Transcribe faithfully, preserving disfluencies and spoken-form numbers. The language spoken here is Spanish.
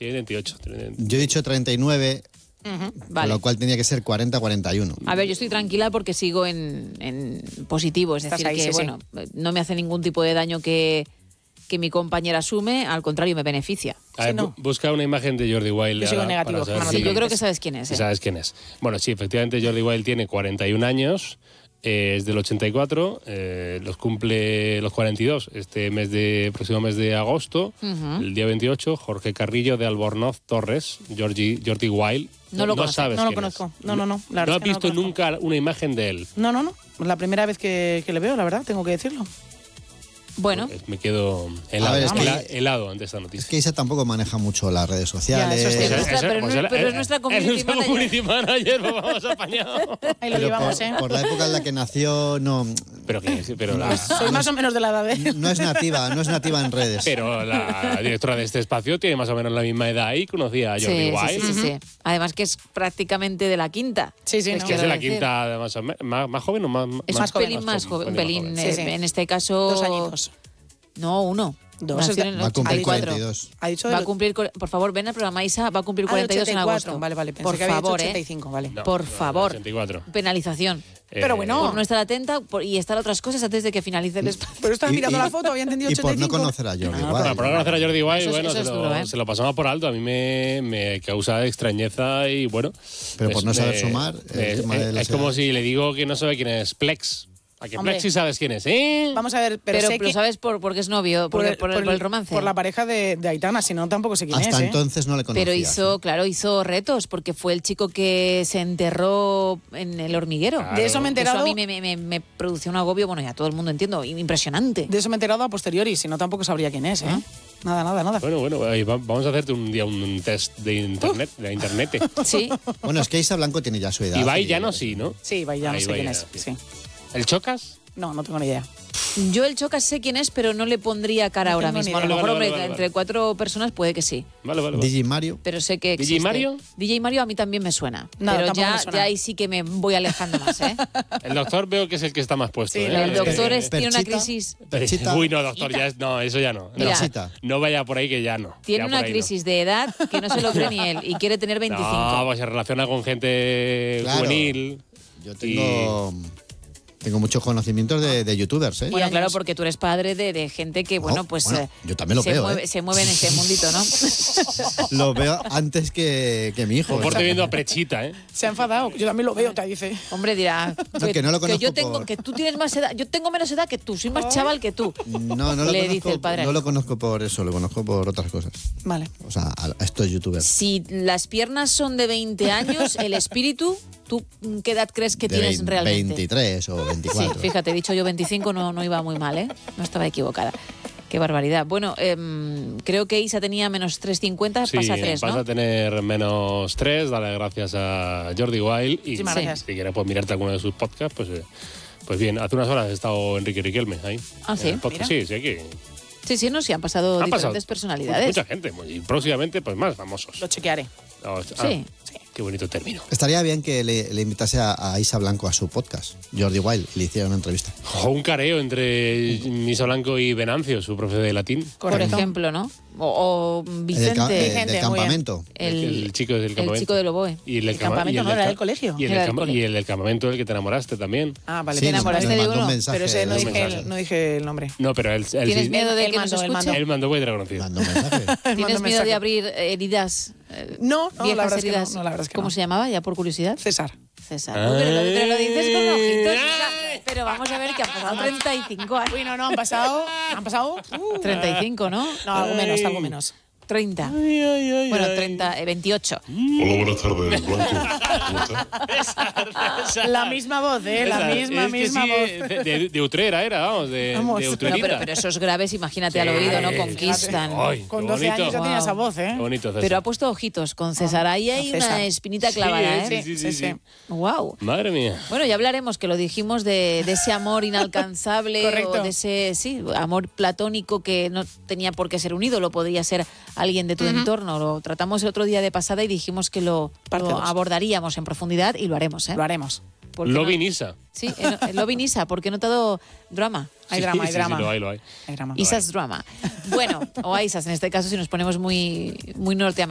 Tiene veintiocho. Tiene... Yo he dicho treinta y nueve, Uh-huh. con Vale. lo cual tenía que ser cuarenta cuarenta y uno. A ver, yo estoy tranquila porque sigo en, en positivo, es Estás decir, ahí, que sí, bueno, no me hace ningún tipo de daño que, que mi compañera asume, al contrario, me beneficia. A ver, Sí, no. bu- busca una imagen de Jordi Wild. Yo sigo ahora negativo, para saber Juanma, Sí, si- yo creo que sabes quién es. si ¿eh? sabes quién es. Bueno, sí, efectivamente Jordi Wild tiene cuarenta y un años, eh, es del ochenta y cuatro, eh, los cumple los cuarenta y dos este mes de próximo mes de agosto, Ujú. el día veintiocho. Jorge Carrillo de Albornoz Torres, Jordi, Jordi Wild. No lo conoces. sabes No lo quién es. conozco. No, no, no. La verdad No es has que no lo visto conozco. nunca una imagen de él. No, no, no. Es la primera vez que, que le veo, la verdad, tengo que decirlo. Bueno, Pues me quedo helado, A ver, es que- hela- helado ante esta noticia. Es que Isa tampoco maneja mucho las redes sociales. eso es Es cierto. nuestra- Esa- pero pues no- era- pero es eh, nuestra es community nuestra manager. community manager, pues vamos apañado. Ahí lo Pero llevamos, por, ¿eh? por la época en la que nació, no, Pero que sí, pero la, Soy más o menos de la edad de... no es nativa, no es nativa en redes. pero la directora de este espacio tiene más o menos la misma edad y conocía a sí, Jordi sí, Wild. sí, sí, sí. Además que es prácticamente de la quinta. Sí, sí, Es no. Que es quiero de la decir. quinta más, o me- más, más joven o más, Es Más un joven. pelín más joven, un pelín, Sí, eh, sí. en este caso... Dos añitos. No, uno. Dos, Nació es de- en el Va a cumplir ochenta y cuatro. cuarenta y dos. Ha dicho Va a del- cumplir, cor- por favor, ven al programa, Isa, va a cumplir Ah, del cuarenta y dos en ochenta y cuatro. agosto. Vale, vale. Pensé Por que había dicho favor, ochenta y ¿eh? cinco, vale. No, Por no, favor. ochenta y cuatro. Penalización. Pero bueno. Por no estar atenta por- y estar otras cosas antes de que finalice el espacio. Pero estaba Y- mirando y- la foto, había entendido Y ochenta y por no cinco. conocer a Jordi Ah, Wild. Bueno, por no conocer a Jordi Wild, Eso es- bueno, eso se, es lo, duro, ¿eh? se lo pasamos por alto. A mí me, me causa extrañeza y bueno. Pero por es- no saber me- sumar, el me- tema de es, las es como edades. si le digo que no sabe quién es Plex. ¿A que Hombre. Plex sí sabes quién es? ¿Eh? Vamos a ver, pero, Pero, sé lo que... sabes por, porque es novio, por, el, por, el, por el romance. Por la pareja de, de Aitana, si no, tampoco sé quién Hasta es, ¿eh? entonces no le conocía. Pero hizo, claro, hizo retos, porque fue el chico que se enterró en el hormiguero. Claro. De eso me he Eso enterado... a mí me, me, me, me producía un agobio, bueno, ya todo el mundo entiendo, impresionante. De eso me he enterado a posteriori, si no, tampoco sabría quién es, ¿eh? Nada, nada, nada. Bueno, bueno, ahí va- vamos a hacerte un día un test de internet, de internet. Sí, Bueno, es que Isa Blanco tiene ya su edad. Ibai y- ya no, sí, ¿no? Sí, vaya, no Ahí sé va quién ya, es. sí. Sí. ¿El Chocas? No, no tengo ni idea. yo el Chocas sé quién es, pero no le pondría cara No ahora tengo ni mismo. A lo idea. mejor, Vale, vale, hombre, vale, entre vale. cuatro personas puede que sí. Vale, vale. vale. Digi Mario. Pero sé que ¿D J existe. Mario? D J Mario a mí también me suena. Nada, pero tampoco ya, me suena. ya ahí sí que me voy alejando más, ¿eh? El doctor veo que es el que está más puesto. Sí, ¿eh? la El verdad es que doctor sí. es- tiene una Perchita. crisis. Perchita. Uy, no, doctor, ya es, no, eso ya no. Mira. no. Perchita. No vaya por ahí que ya no. Tiene Ya una por ahí crisis de edad que no se lo cree ni él y quiere tener No, veinticinco. no pues se relaciona con gente Claro. juvenil. Yo tengo, tengo muchos conocimientos de, de youtubers, ¿eh? Bueno, años. claro, porque tú eres padre de, de gente que, bueno, No, pues bueno, eh, yo también lo se, veo, mueve, ¿eh? se mueve en ese mundito, ¿no? Lo veo antes que, que mi hijo. Por te viendo a Prechita, ¿eh? Se ha enfadado. Yo también lo veo, te dice. Hombre, dirá No, que no lo conozco yo tengo, por- que tú tienes más edad, yo tengo menos edad que tú, soy más chaval que tú. No, no lo, Le conozco, dice el padre. no lo conozco por eso, lo conozco por otras cosas. Vale. O sea, a, a estos youtubers. Si las piernas son de veinte años, el espíritu, ¿tú qué edad crees que de tienes vein- realmente? veintitrés o Sí, veinticuatro. fíjate, he dicho yo veinticinco, no, no iba muy mal, ¿eh? No estaba equivocada. Qué barbaridad. Bueno, em, creo que Isa tenía menos tres cincuenta, Sí, pasa a tres, vas ¿no? a tener menos tres, dale gracias a Jordi Wild. Y Muchísimas si, gracias. si quieres pues, mirarte alguno de sus podcasts, pues, eh, pues bien, hace unas horas ha estado Enrique Riquelme ahí. Ah, en ¿sí? el podcast. Sí, sí, aquí. Sí, sí, no, sí, han pasado Han diferentes pasado personalidades. Mucha gente, y próximamente pues más famosos. Lo chequearé. Ah, Sí. Qué bonito término. Estaría bien que le, le invitase a, a Isa Blanco a su podcast, Jordi Wild, y le hiciera una entrevista. O un careo entre Misa Blanco y Venancio, su profe de latín. Por Correcto. ejemplo, ¿no? O, o El del Vicente, ca- eh, Vicente, del muy bien. campamento. el, el chico del campamento. el chico de Loboe. Y el, del El cama- campamento y el no, del era ca- del colegio. Y el, Era del del cama- cole. y el del campamento del que te enamoraste también. Ah, vale. Sí, ¿Te nos- enamoraste nos de mandó uno? un mensaje. Pero ese no un dije, mensaje. el, no dije el nombre. No, pero él, él ¿Tienes sí. miedo de Él que mandó, nos él escuche? mandó. Él mandó muy reconocido. Mandó un mensaje. Mandó ¿Tienes miedo mensaje. de abrir heridas? eh, No, no, la viejas verdad es que no, heridas? no, la verdad es que ¿Cómo no. se llamaba? Ya por curiosidad. César. César. Uy, pero, lo, pero lo dices con ojitos. Ay. Pero vamos a ver que han pasado treinta y cinco años. Uy, no, no, han pasado. Han pasado. uh, treinta y cinco, ¿no? No, algo menos, algo menos. treinta. Ay, ay, ay, Bueno, ay. treinta, eh, veintiocho. Hola, buenas tardes, Blanco. ¿Cómo estás? La misma voz, ¿eh? La Esa, misma, es que misma sí, voz. De, de- de Utrera era, vamos, de, Vamos. de No, No, Utrerita. pero, pero esos graves, imagínate al Sí. oído, ¿no? Fíjate. Conquistan. Ay, Con qué doce bonito. años ya tenía Wow. esa voz, ¿eh? Qué bonito, César. Pero ha puesto ojitos con César. Ahí hay César. una espinita clavada, Sí, ¿eh? sí, sí, sí, sí. Wow. Madre mía. Bueno, ya hablaremos, que lo dijimos, de, de ese amor inalcanzable Correcto. o de ese, sí, amor platónico que no tenía por qué ser un ídolo, podría ser alguien de tu entorno. Lo tratamos el otro día de pasada y dijimos que lo, Parte lo dos. abordaríamos en profundidad y lo haremos, ¿eh? Lo haremos. Porque Lobi no- Nisa. Sí, en, en Lobi Nisa, porque he notado drama. Hay Sí, drama, hay sí, drama. Sí, lo hay, lo hay. Hay drama. Isas drama. Bueno, o Isas en este caso si nos ponemos muy, muy norteamericanos.